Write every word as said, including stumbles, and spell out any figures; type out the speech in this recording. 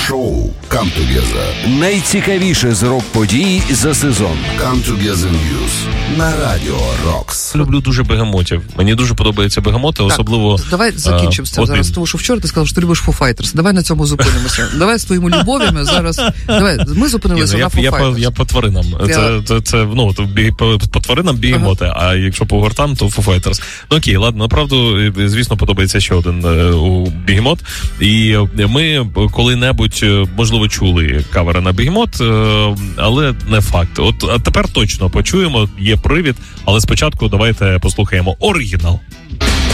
Шоу Come Together. Найцікавіше з рок-подій за сезон. Come Together News на Радіо Рокс. Люблю дуже бегемотів. Мені дуже подобаються бегемоти, так, особливо... Давай закінчимо з цим один. зараз, тому що вчора ти сказав, що ти любиш Foo Fighters. Давай на цьому зупинимося. Давай з твоїми любов'ями зараз... Давай, ми зупинилися Ні, на ну, я, Foo я, Fighters. по, я по тваринам. Я... Це, це, це, ну, то бі, по, по тваринам бігемоти, ага. А якщо по гуртам, то Foo Fighters. Ну окей, ладно, направду, звісно, подобається ще один у бігемот. І ми коли-небудь, можливо, чули кавери на бігемот, але не факт. От а тепер точно почуємо, є привід, але спочатку давайте послухаємо оригінал.